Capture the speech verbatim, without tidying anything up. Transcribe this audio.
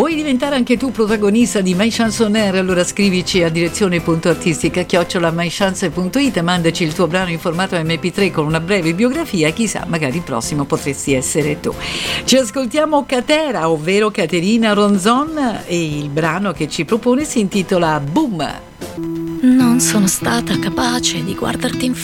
Vuoi diventare anche tu protagonista di My Chansonaire? Allora scrivici a direzione.artistica chiocciola mychance punto it e mandaci il tuo brano in formato emme pi tre con una breve biografia, chissà, magari il prossimo potresti essere tu. Ci ascoltiamo Catera, ovvero Caterina Ronzon, e il brano che ci propone si intitola Boom. Non sono stata capace di guardarti in